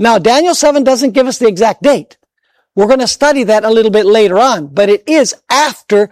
Now, Daniel 7 doesn't give us the exact date. We're going to study that a little bit later on, but it is after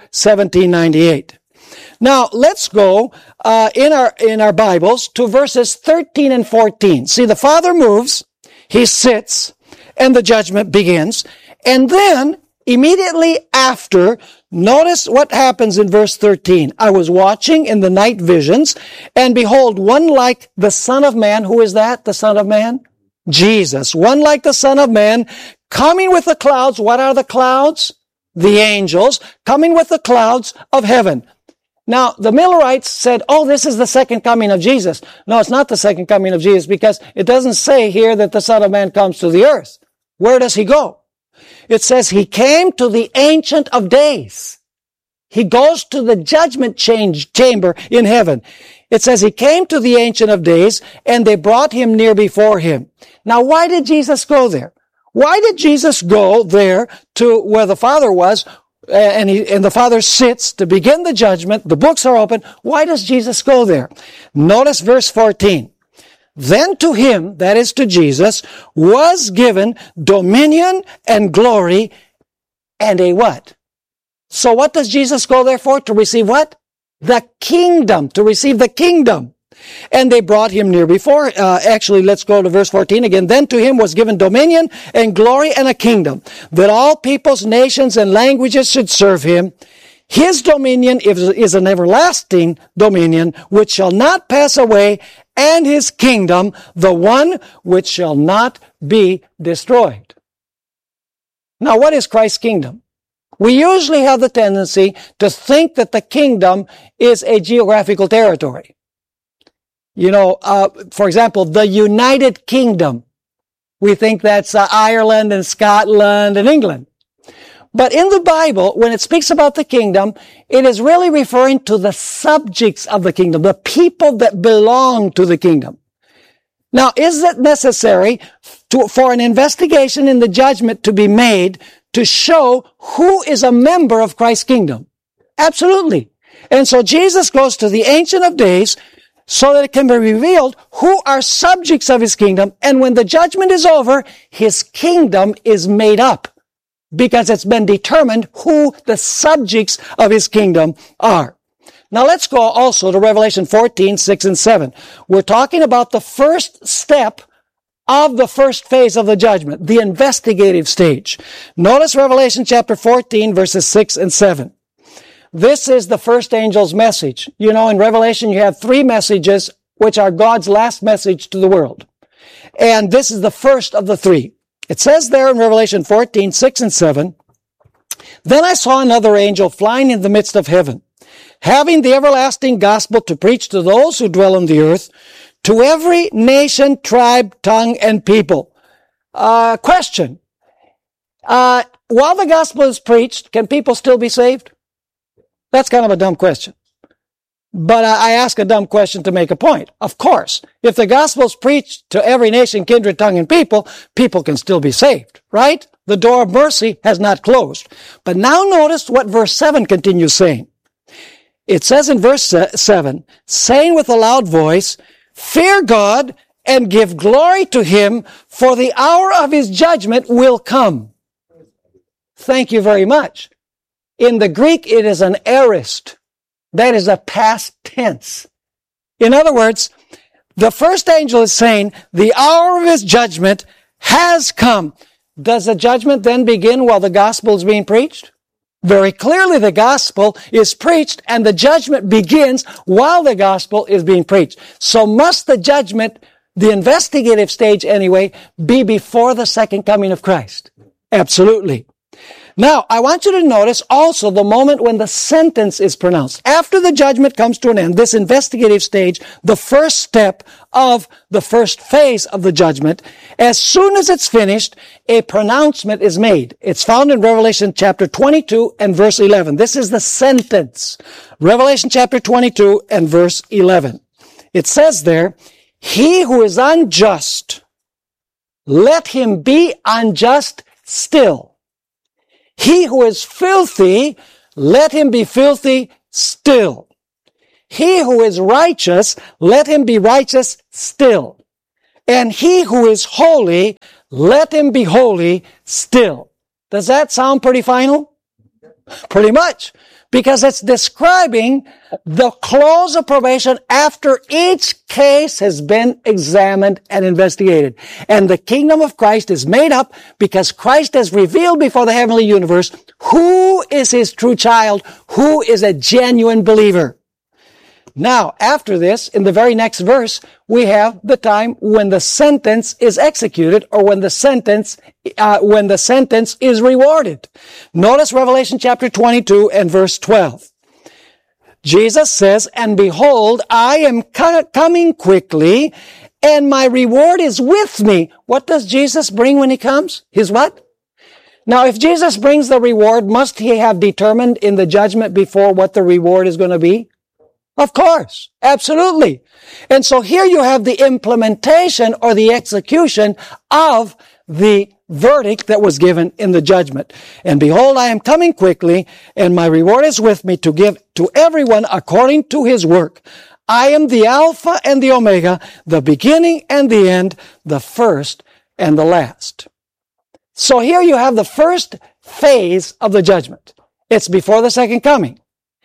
1798. Now, let's go in our Bibles to verses 13 and 14. See, the Father moves, He sits, and the judgment begins. And then, immediately after, notice what happens in verse 13. I was watching in the night visions, and behold, one like the Son of Man. Who is that, the Son of Man? Jesus. One like the Son of Man, coming with the clouds. What are the clouds? The angels, coming with the clouds of heaven. Now, the Millerites said, oh, this is the second coming of Jesus. No, it's not the second coming of Jesus, because it doesn't say here that the Son of Man comes to the earth. Where does He go? It says He came to the Ancient of Days. He goes to the judgment chamber in heaven. It says He came to the Ancient of Days, and they brought Him near before Him. Now, why did Jesus go there? Why did Jesus go there to where the Father was, and the Father sits to begin the judgment? The books are open. Why does Jesus go there? Notice verse 14. Then to Him, that is to Jesus, was given dominion and glory and a what? So what does Jesus go there for? To receive what? The kingdom. To receive the kingdom. And they brought Him near before. Actually, let's go to verse 14 again. Then to Him was given dominion and glory and a kingdom, that all peoples, nations, and languages should serve Him. His dominion is an everlasting dominion which shall not pass away, and His kingdom, the one which shall not be destroyed. Now, what is Christ's kingdom? We usually have the tendency to think that the kingdom is a geographical territory. You know, for example, the United Kingdom. We think that's Ireland and Scotland and England. But in the Bible, when it speaks about the kingdom, it is really referring to the subjects of the kingdom, the people that belong to the kingdom. Now, is it necessary for an investigation in the judgment to be made to show who is a member of Christ's kingdom? Absolutely. And so Jesus goes to the Ancient of Days so that it can be revealed who are subjects of His kingdom. And when the judgment is over, His kingdom is made up, because it's been determined who the subjects of His kingdom are. Now let's go also to Revelation 14, 6 and 7. We're talking about the first step of the first phase of the judgment, the investigative stage. Notice Revelation chapter 14, verses 6 and 7. This is the first angel's message. You know, in Revelation you have 3 messages, which are God's last message to the world. And this is the first of the 3. It says there in Revelation 14, 6 and 7, Then I saw another angel flying in the midst of heaven, having the everlasting gospel to preach to those who dwell on the earth, to every nation, tribe, tongue, and people. Question. While the gospel is preached, can people still be saved? That's kind of a dumb question. But I ask a dumb question to make a point. Of course, if the gospel's preached to every nation, kindred, tongue, and people, people can still be saved, right? The door of mercy has not closed. But now notice what verse 7 continues saying. It says in verse 7, saying with a loud voice, Fear God and give glory to Him, for the hour of His judgment will come. Thank you very much. In the Greek, it is an aorist. That is a past tense. In other words, the first angel is saying, the hour of His judgment has come. Does the judgment then begin while the gospel is being preached? Very clearly the gospel is preached and the judgment begins while the gospel is being preached. So must the judgment, the investigative stage anyway, be before the second coming of Christ? Absolutely. Now, I want you to notice also the moment when the sentence is pronounced. After the judgment comes to an end, this investigative stage, the first step of the first phase of the judgment, as soon as it's finished, a pronouncement is made. It's found in Revelation chapter 22 and verse 11. This is the sentence. Revelation chapter 22 and verse 11. It says there, He who is unjust, let him be unjust still. He who is filthy, let him be filthy still. He who is righteous, let him be righteous still. And he who is holy, Let him be holy still. Does that sound pretty final? Pretty much. Because it's describing the close of probation after each case has been examined and investigated. And the kingdom of Christ is made up because Christ has revealed before the heavenly universe who is his true child, who is a genuine believer. Now, after this, in the very next verse, we have the time when the sentence is executed, or when the sentence is rewarded. Notice Revelation chapter 22 and verse 12. Jesus says, "And behold, I am coming quickly, and my reward is with me." What does Jesus bring when he comes? His what? Now, if Jesus brings the reward, must he have determined in the judgment before what the reward is going to be? Of course. Absolutely. And so here you have the implementation or the execution of the verdict that was given in the judgment. "And behold, I am coming quickly, and my reward is with me to give to everyone according to his work. I am the Alpha and the Omega, the beginning and the end, the first and the last." So here you have the first phase of the judgment. It's before the second coming.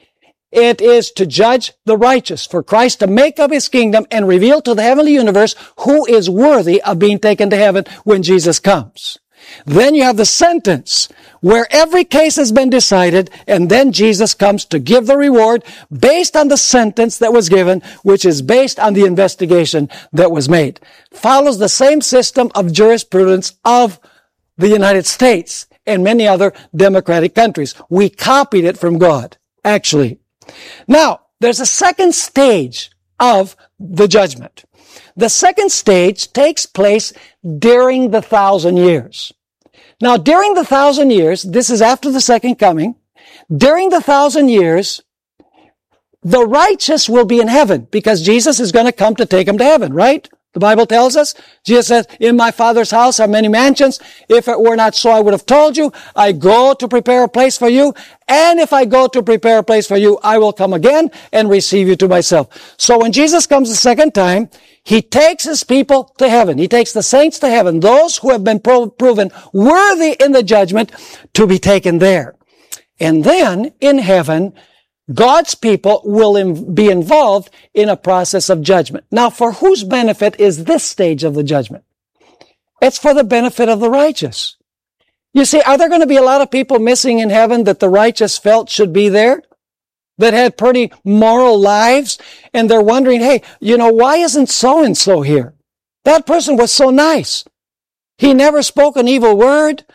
It is to judge the righteous, for Christ to make up his kingdom and reveal to the heavenly universe who is worthy of being taken to heaven when Jesus comes. Then you have the sentence, where every case has been decided, and then Jesus comes to give the reward based on the sentence that was given, which is based on the investigation that was made. Follows the same system of jurisprudence of the United States and many other democratic countries. We copied it from God, actually. Now, there's a second stage of the judgment. The second stage takes place during the 1,000 years. Now, during the 1,000 years, this is after the second coming, during the 1,000 years, the righteous will be in heaven because Jesus is going to come to take them to heaven, right? The Bible tells us, Jesus says, "In my Father's house are many mansions. If it were not so, I would have told you. I go to prepare a place for you. And if I go to prepare a place for you, I will come again and receive you to myself." So when Jesus comes the second time, he takes his people to heaven. He takes the saints to heaven, those who have been proven worthy in the judgment to be taken there. And then in heaven, God's people will be involved in a process of judgment. Now, for whose benefit is this stage of the judgment? It's for the benefit of the righteous. You see, are there going to be a lot of people missing in heaven that the righteous felt should be there? That had pretty moral lives? And they're wondering, hey, why isn't so-and-so here? That person was so nice. He never spoke an evil word,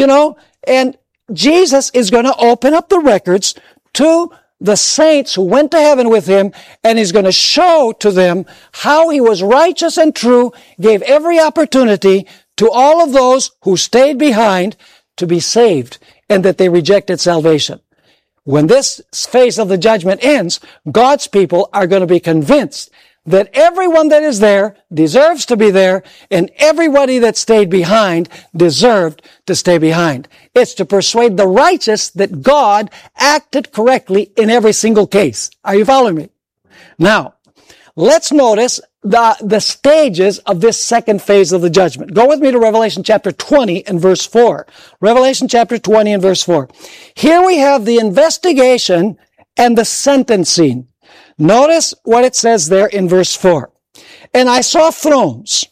and Jesus is going to open up the records to the saints who went to heaven with him, and he's going to show to them how he was righteous and true, gave every opportunity to all of those who stayed behind to be saved, and that they rejected salvation. When this phase of the judgment ends, God's people are going to be convinced that everyone that is there deserves to be there, and everybody that stayed behind deserved to stay behind. It's to persuade the righteous that God acted correctly in every single case. Are you following me? Now, let's notice the stages of this second phase of the judgment. Go with me to Revelation chapter 20 and verse 4. Revelation chapter 20 and verse 4. Here we have the investigation and the sentencing. Notice what it says there in verse 4. "And I saw thrones,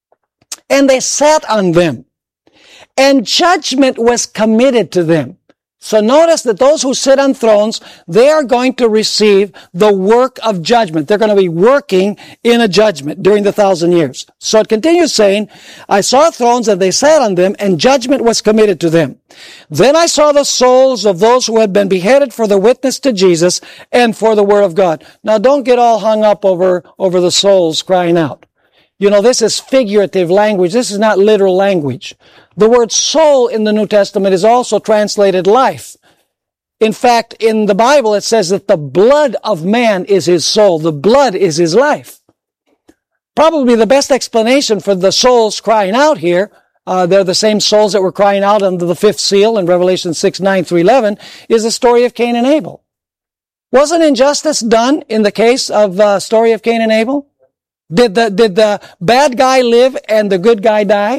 and they sat on them, and judgment was committed to them." So notice that those who sit on thrones, they are going to receive the work of judgment. They're going to be working in a judgment during the 1,000 years. So it continues saying, "I saw thrones and they sat on them, and judgment was committed to them. Then I saw the souls of those who had been beheaded for the witness to Jesus and for the word of God." Now don't get all hung up over the souls crying out. This is figurative language. This is not literal language. The word soul in the New Testament is also translated life. In fact, in the Bible, it says that the blood of man is his soul. The blood is his life. Probably the best explanation for the souls crying out here, they're the same souls that were crying out under the fifth seal in Revelation 6:9-11, is the story of Cain and Abel. Wasn't injustice done in the case of the story of Cain and Abel? Did the bad guy live and the good guy die?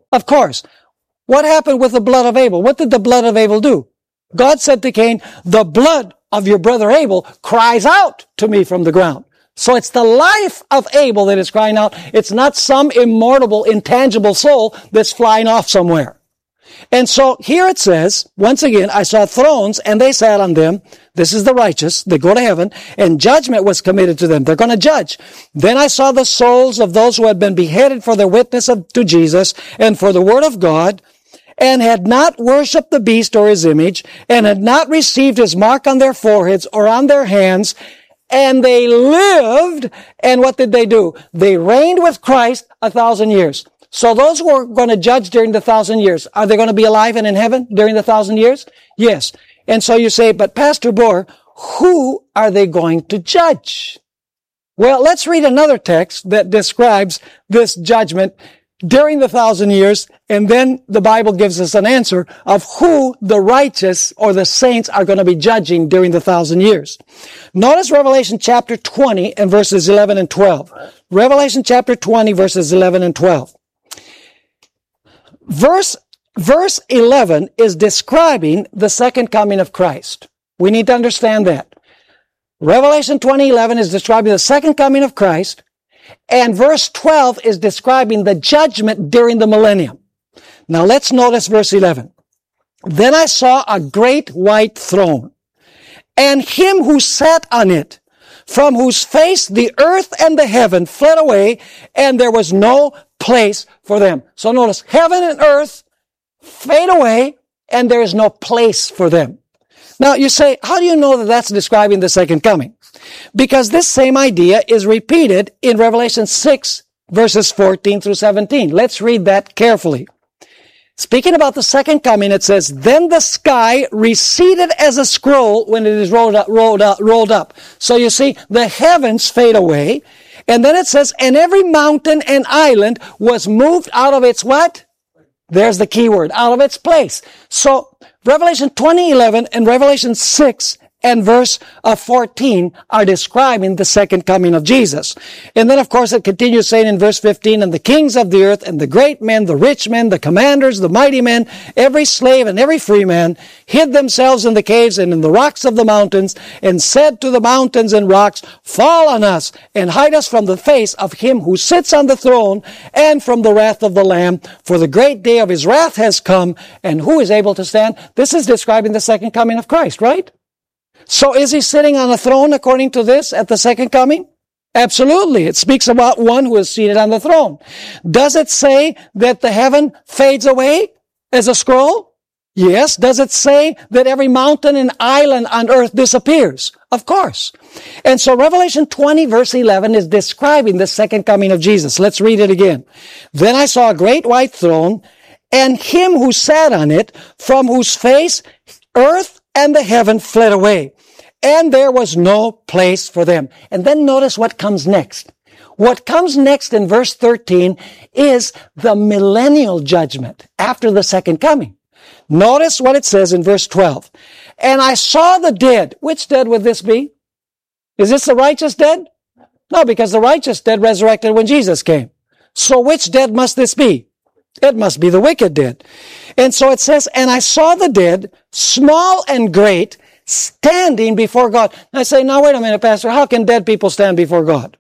Of course. What happened with the blood of Abel? What did the blood of Abel do? God said to Cain, the blood of your brother Abel cries out to me from the ground. So it's the life of Abel that is crying out. It's not some immortal, intangible soul that's flying off somewhere. And so here it says, once again, I saw thrones and they sat on them. This is the righteous. They go to heaven and judgment was committed to them. They're going to judge. Then I saw the souls of those who had been beheaded for their witness to Jesus and for the word of God, and had not worshipped the beast or his image, and had not received his mark on their foreheads or on their hands, and they lived. And what did they do? They reigned with Christ 1,000 years. So those who are going to judge during the 1,000 years, are they going to be alive and in heaven during the 1,000 years? Yes. And so you say, but Pastor Bohr, who are they going to judge? Well, let's read another text that describes this judgment during the 1,000 years, and then the Bible gives us an answer of who the righteous or the saints are going to be judging during the 1,000 years. Notice Revelation chapter 20 and verses 11 and 12. Revelation chapter 20 verses 11 and 12. Verse 11 is describing the second coming of Christ. We need to understand that. Revelation 20:11 is describing the second coming of Christ, and verse 12 is describing the judgment during the millennium. Now let's notice verse 11. Then I saw a great white throne, and him who sat on it, from whose face the earth and the heaven fled away, and there was no place for them. So notice, heaven and earth fade away, and there is no place for them. Now you say, how do you know that that's describing the second coming? Because this same idea is repeated in Revelation 6, verses 14 through 17. Let's read that carefully. Speaking about the second coming, it says, then the sky receded as a scroll when it is rolled up. So you see, the heavens fade away. And then it says, and every mountain and island was moved out of its what? There's the key word, out of its place. So Revelation 20:11 and Revelation 6 and verse 14 are describing the second coming of Jesus. And then, of course, it continues saying in verse 15, and the kings of the earth, and the great men, the rich men, the commanders, the mighty men, every slave and every free man, hid themselves in the caves and in the rocks of the mountains, and said to the mountains and rocks, fall on us, and hide us from the face of him who sits on the throne, and from the wrath of the Lamb, for the great day of his wrath has come, and who is able to stand? This is describing the second coming of Christ, right? So is he sitting on a throne according to this at the second coming? Absolutely. It speaks about one who is seated on the throne. Does it say that the heaven fades away as a scroll? Yes. Does it say that every mountain and island on earth disappears? Of course. And so Revelation 20 verse 11 is describing the second coming of Jesus. Let's read it again. Then I saw a great white throne, and him who sat on it, from whose face earth and the heaven fled away, and there was no place for them. And then notice what comes next. What comes next in verse 13 is the millennial judgment after the second coming. Notice what it says in verse 12. And I saw the dead. Which dead would this be? Is this the righteous dead? No, because the righteous dead resurrected when Jesus came. So which dead must this be? It must be the wicked dead. And so it says, and I saw the dead, small and great, standing before God. And I say, now wait a minute, Pastor, how can dead people stand before God?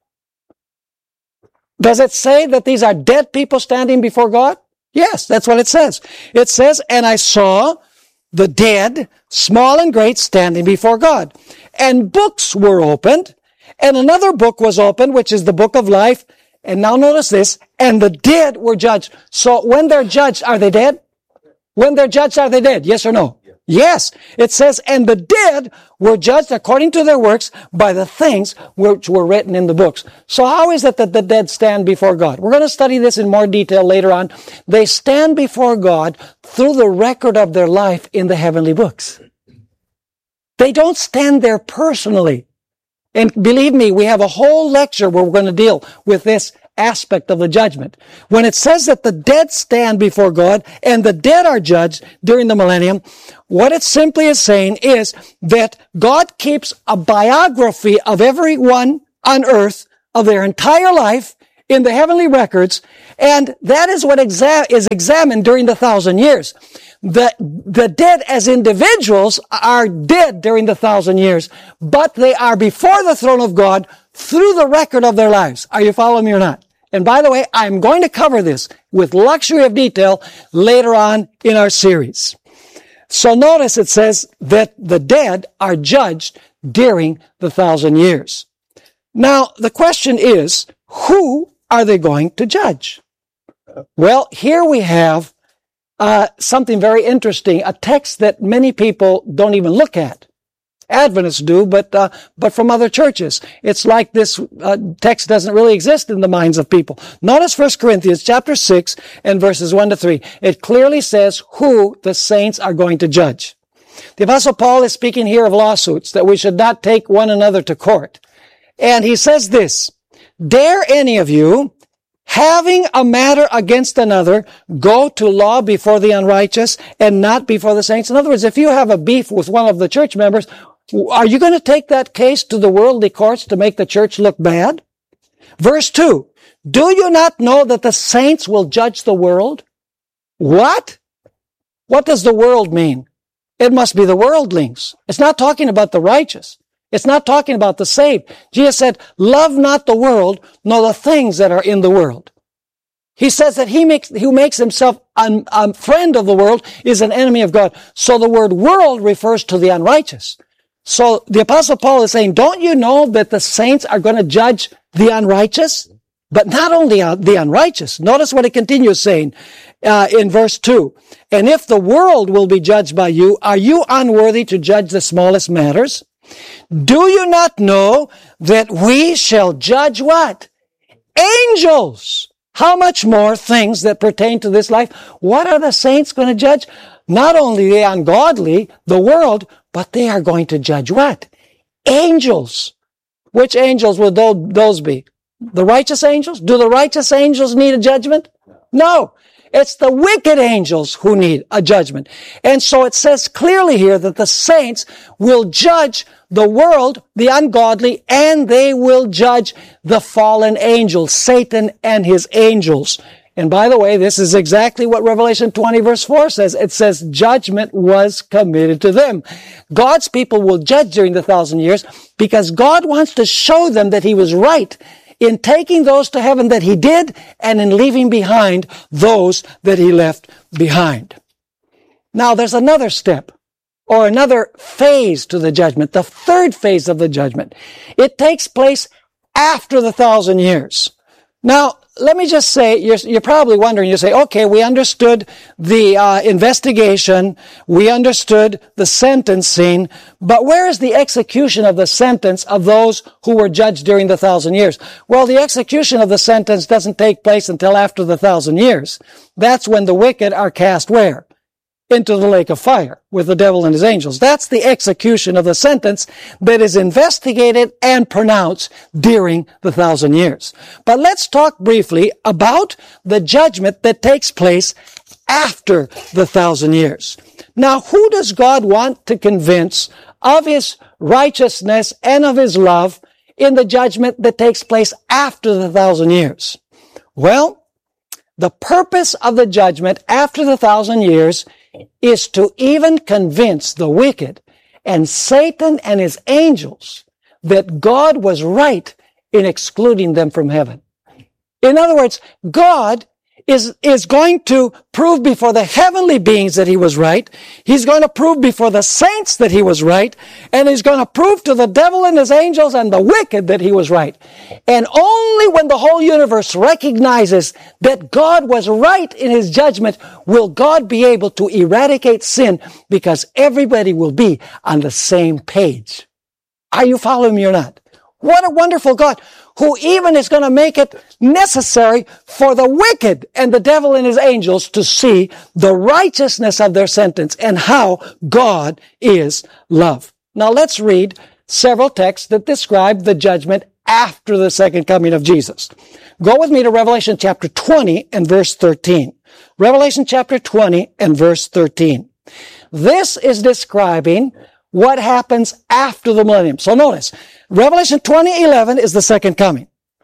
Does it say that these are dead people standing before God? Yes, that's what it says. It says, and I saw the dead, small and great, standing before God. And books were opened, and another book was opened, which is the book of life. And now notice this, and the dead were judged. So when they're judged, are they dead? When they're judged, are they dead? Yes or no? Yes. It says, and the dead were judged according to their works by the things which were written in the books. So how is it that the dead stand before God? We're going to study this in more detail later on. They stand before God through the record of their life in the heavenly books. They don't stand there personally. And believe me, we have a whole lecture where we're going to deal with this aspect of the judgment. When it says that the dead stand before God and the dead are judged during the millennium, what it simply is saying is that God keeps a biography of everyone on earth of their entire life, in the heavenly records, and that is what is examined during the 1,000 years. The dead as individuals are dead during the 1,000 years, but they are before the throne of God through the record of their lives. Are you following me or not? And by the way, I'm going to cover this with luxury of detail later on in our series. So notice it says that the dead are judged during the 1,000 years. Now, the question is, who are they going to judge? Well, here we have something very interesting, a text that many people don't even look at. Adventists do, but from other churches. It's like this text doesn't really exist in the minds of people. Notice 1 Corinthians chapter 6 and verses 1 to 3. It clearly says who the saints are going to judge. The Apostle Paul is speaking here of lawsuits, that we should not take one another to court. And he says this, "Dare any of you, having a matter against another, go to law before the unrighteous and not before the saints?" In other words, if you have a beef with one of the church members, are you going to take that case to the worldly courts to make the church look bad? Verse 2, "Do you not know that the saints will judge the world?" What? What does the world mean? It must be the worldlings. It's not talking about the righteous. It's not talking about the saved. Jesus said, "Love not the world, nor the things that are in the world." He says that who makes himself a friend of the world is an enemy of God. So the word world refers to the unrighteous. So the Apostle Paul is saying, don't you know that the saints are going to judge the unrighteous? But not only the unrighteous. Notice what it continues saying in verse 2. "And if the world will be judged by you, are you unworthy to judge the smallest matters? Do you not know that we shall judge" what? Angels. How much more things that pertain to this life? What are the saints going to judge? Not only the ungodly, the world, but they are going to judge what? Angels. Which angels will those be? The righteous angels? Do the righteous angels need a judgment? No. It's the wicked angels who need a judgment. And so it says clearly here that the saints will judge the world, the ungodly, and they will judge the fallen angels, Satan and his angels. And by the way, this is exactly what Revelation 20 verse 4 says. It says judgment was committed to them. God's people will judge during the 1,000 years because God wants to show them that he was right in taking those to heaven that he did and in leaving behind those that he left behind. Now there's another step or another phase to the judgment, the third phase of the judgment. It takes place after the 1,000 years. Now, let me just say, you're probably wondering, you say, okay, we understood the investigation, we understood the sentencing, but where is the execution of the sentence of those who were judged during the 1,000 years? Well, the execution of the sentence doesn't take place until after the 1,000 years. That's when the wicked are cast where? Into the lake of fire with the devil and his angels. That's the execution of the sentence that is investigated and pronounced during the 1,000 years. But let's talk briefly about the judgment that takes place after the 1,000 years. Now, who does God want to convince of his righteousness and of his love in the judgment that takes place after the 1,000 years? Well, the purpose of the judgment after the 1,000 years is to even convince the wicked and Satan and his angels that God was right in excluding them from heaven. In other words, God is going to prove before the heavenly beings that he was right. He's going to prove before the saints that he was right. And he's going to prove to the devil and his angels and the wicked that he was right. And only when the whole universe recognizes that God was right in his judgment will God be able to eradicate sin, because everybody will be on the same page. Are you following me or not? What a wonderful God, who even is going to make it necessary for the wicked and the devil and his angels to see the righteousness of their sentence and how God is love. Now let's read several texts that describe the judgment after the second coming of Jesus. Go with me to Revelation chapter 20 and verse 13. Revelation chapter 20 and verse 13. This is describing what happens after the millennium. So notice, Revelation 20:11 is the second coming.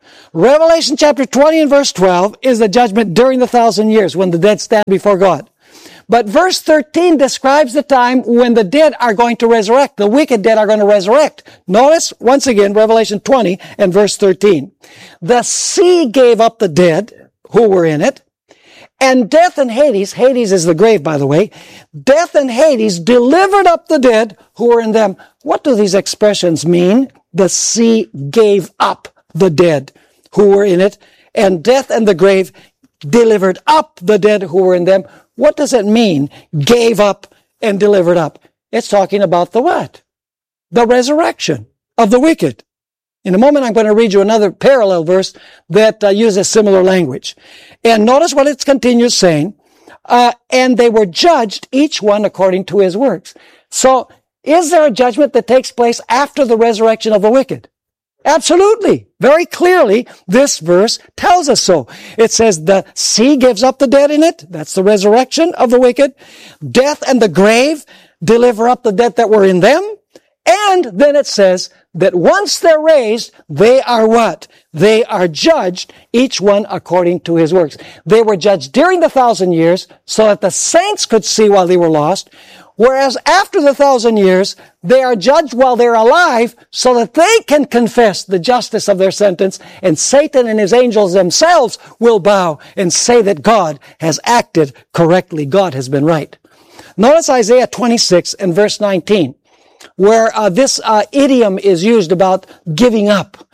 Revelation chapter 20 and verse 12 is the judgment during the 1,000 years when the dead stand before God. But verse 13 describes the time when the dead are going to resurrect. The wicked dead are going to resurrect. Notice, once again, Revelation 20 and verse 13. The sea gave up the dead who were in it, and death and Hades, Hades is the grave, by the way, death and Hades delivered up the dead who were in them. What do these expressions mean? The sea gave up the dead who were in it, and death and the grave delivered up the dead who were in them. What does it mean, gave up and delivered up? It's talking about the what? The resurrection of the wicked. In a moment, I'm going to read you another parallel verse that uses similar language. And notice what it continues saying. And they were judged, each one according to his works. So, is there a judgment that takes place after the resurrection of the wicked? Absolutely. Very clearly, this verse tells us so. It says the sea gives up the dead in it. That's the resurrection of the wicked. Death and the grave deliver up the dead that were in them. And then it says that once they're raised, they are what? They are judged, each one according to his works. They were judged during the 1,000 years so that the saints could see while they were lost. Whereas after the 1,000 years, they are judged while they're alive so that they can confess the justice of their sentence, and Satan and his angels themselves will bow and say that God has acted correctly. God has been right. Notice Isaiah 26 and verse 19, where this idiom is used about giving up.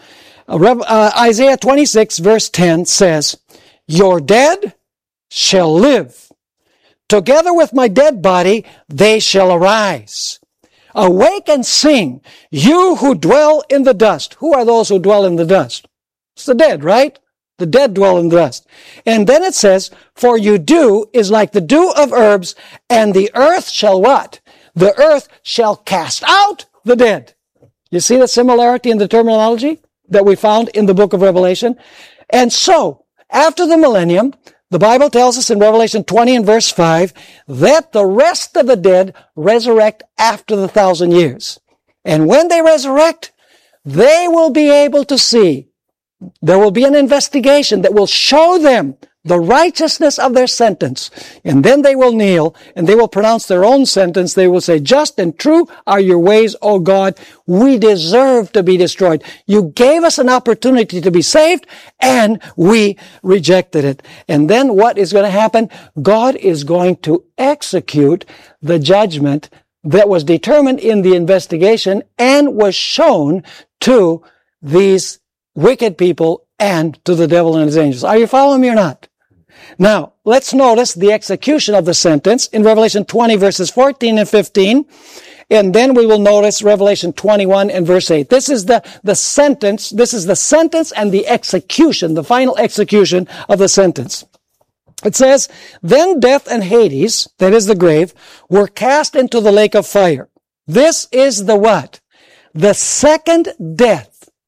Isaiah 26 verse 10 says, "Your dead shall live. Together with my dead body, they shall arise. Awake and sing, you who dwell in the dust." Who are those who dwell in the dust? It's the dead, right? The dead dwell in the dust. And then it says, "For your dew is like the dew of herbs, and the earth shall" what? "The earth shall cast out the dead." You see the similarity in the terminology that we found in the book of Revelation? And so, after the millennium, the Bible tells us in Revelation 20 and verse 5 that the rest of the dead resurrect after the 1,000 years. And when they resurrect, they will be able to see. There will be an investigation that will show them the righteousness of their sentence. And then they will kneel and they will pronounce their own sentence. They will say, "Just and true are your ways, O God. We deserve to be destroyed. You gave us an opportunity to be saved and we rejected it." And then what is going to happen? God is going to execute the judgment that was determined in the investigation and was shown to these wicked people and to the devil and his angels. Are you following me or not? Now, let's notice the execution of the sentence in Revelation 20 verses 14 and 15. And then we will notice Revelation 21 and verse 8. This is the sentence. This is the sentence and the execution, the final execution of the sentence. It says, "Then death and Hades," that is the grave, "were cast into the lake of fire." This is the what? The second death.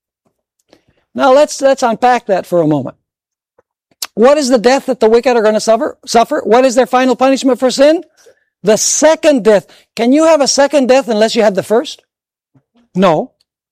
Now let's unpack that for a moment. What is the death that the wicked are going to suffer? What is their final punishment for sin? The second death. Can you have a second death unless you had the first? No.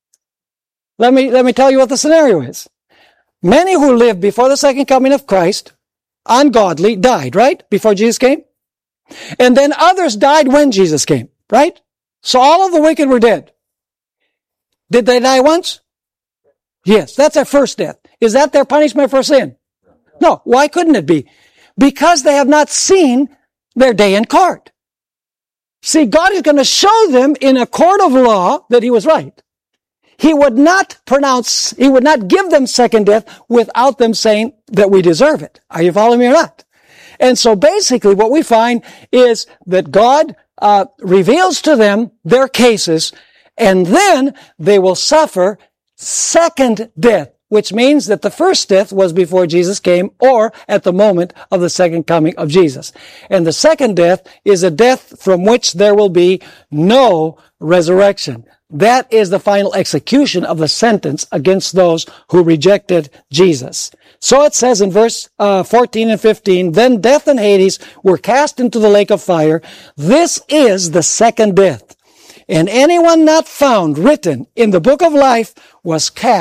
Let me tell you what the scenario is. Many who lived before the second coming of Christ, ungodly, died, right? Before Jesus came. And then others died when Jesus came, right? So all of the wicked were dead. Did they die once? Yes, that's their first death. Is that their punishment for sin? No. Why couldn't it be? Because they have not seen their day in court. See, God is going to show them in a court of law that he was right. He would not give them second death without them saying that we deserve it. Are you following me or not? And so basically what we find is that God reveals to them their cases, and then they will suffer second death, which means that the first death was before Jesus came or at the moment of the second coming of Jesus. And the second death is a death from which there will be no resurrection. That is the final execution of the sentence against those who rejected Jesus. So it says in verse 14 and 15, "Then death and Hades were cast into the lake of fire. This is the second death. And anyone not found written in the book of life was cast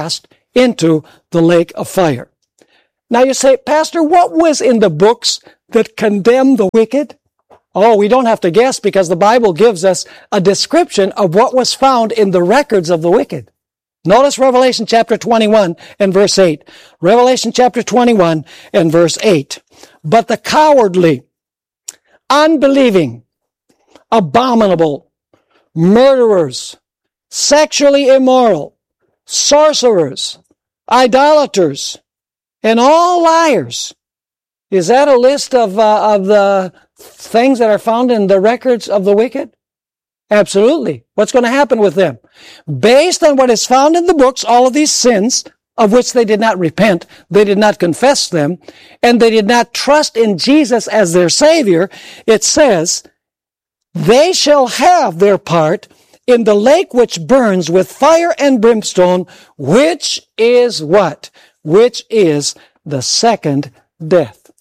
into the lake of fire. Now you say, Pastor, what was in the books that condemn the wicked? Oh, we don't have to guess because the Bible gives us a description of what was found in the records of the wicked. Notice Revelation chapter 21 and verse 8. Revelation chapter 21 and verse 8. But the cowardly, unbelieving, abominable, murderers, sexually immoral, sorcerers, idolaters, and all liars. Is that a list of the things that are found in the records of the wicked? Absolutely. What's going to happen with them? Based on what is found in the books, all of these sins of which they did not repent, they did not confess them, and they did not trust in Jesus as their Savior, it says, they shall have their part in the lake which burns with fire and brimstone, which is what? Which is the second death.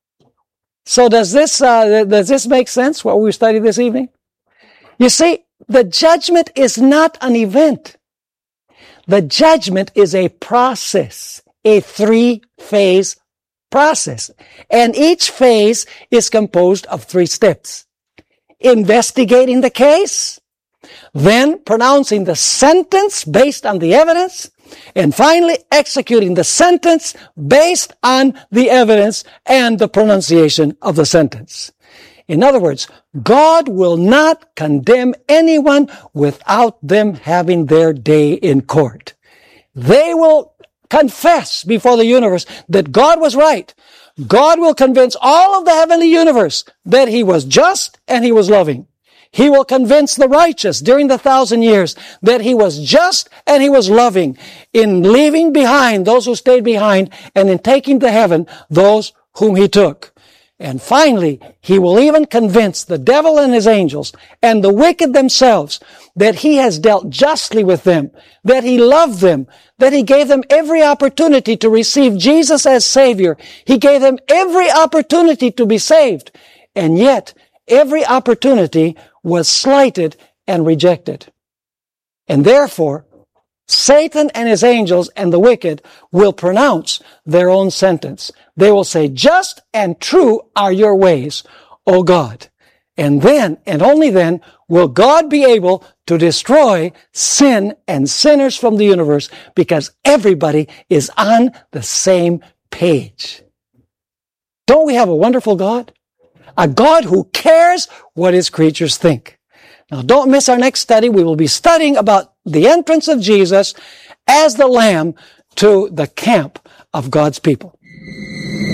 So does this make sense, what we studied this evening? You see, the judgment is not an event. The judgment is a process, a 3-phase process. And each phase is composed of 3 steps. Investigating the case, then pronouncing the sentence based on the evidence, and finally executing the sentence based on the evidence and the pronunciation of the sentence. In other words, God will not condemn anyone without them having their day in court. They will confess before the universe that God was right. God will convince all of the heavenly universe that He was just and He was loving. He will convince the righteous during the 1,000 years that He was just and He was loving in leaving behind those who stayed behind and in taking to heaven those whom He took. And finally, He will even convince the devil and his angels and the wicked themselves that He has dealt justly with them, that He loved them, that He gave them every opportunity to receive Jesus as Savior. He gave them every opportunity to be saved. And yet, every opportunity was slighted and rejected. And therefore, Satan and his angels and the wicked will pronounce their own sentence. They will say, just and true are your ways, O God. And then, and only then, will God be able to destroy sin and sinners from the universe because everybody is on the same page. Don't we have a wonderful God? A God who cares what His creatures think. Now, don't miss our next study. We will be studying about the entrance of Jesus as the Lamb to the camp of God's people.